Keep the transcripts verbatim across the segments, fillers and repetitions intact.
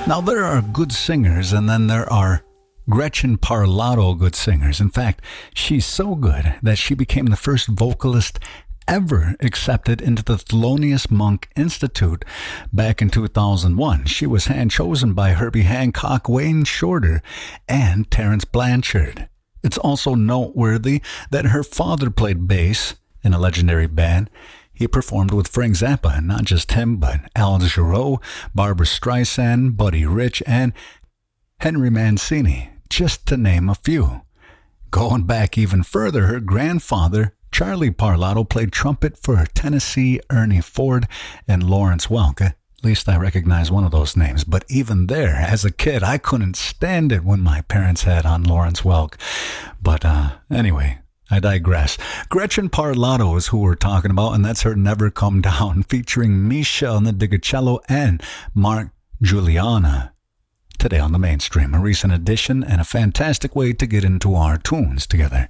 Now, there are good singers, and then there are Gretchen Parlato good singers. In fact, she's so good that she became the first vocalist ever accepted into the Thelonious Monk Institute back in two thousand one. She was hand-chosen by Herbie Hancock, Wayne Shorter, and Terence Blanchard. It's also noteworthy that her father played bass in a legendary band. He performed with Frank Zappa, and not just him, but Al Jarreau, Barbra Streisand, Buddy Rich, and Henry Mancini, just to name a few. Going back even further, her grandfather, Charlie Parlato, played trumpet for Tennessee Ernie Ford and Lawrence Welk. At least I recognize one of those names. But even there, as a kid, I couldn't stand it when my parents had on Lawrence Welk. But uh, anyway, I digress. Gretchen Parlato is who we're talking about, and that's her Never Come Down, featuring Michelle Nadigacello and Mark Juliana. Today on the Mainstream, a recent addition and a fantastic way to get into our tunes together.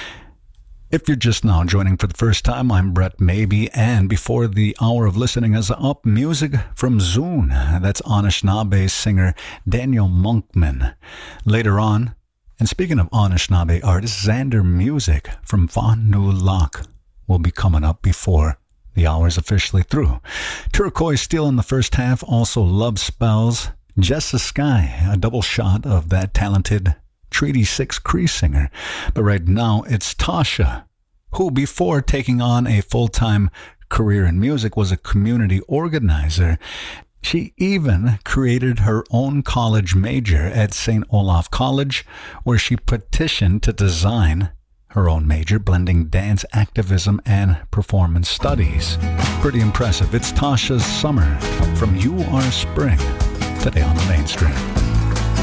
If you're just now joining for the first time, I'm Brett Maybe, and before the hour of listening is up, music from Zoon. That's Anishinaabe singer Daniel Monkman. Later on, and speaking of Anishinaabe artists, Xander Music from Fond du Lac will be coming up before the hour's officially through. Turquoise Steel in the first half, also Love Spells, Jessa Sky, a double shot of that talented Treaty six Cree singer. But right now, it's Tasha, who before taking on a full-time career in music was a community organizer. She even created her own college major at Saint Olaf College, where she petitioned to design her own major, blending dance, activism, and performance studies. Pretty impressive. It's Tasha's Summer from You Are Spring, today on the Mainstream.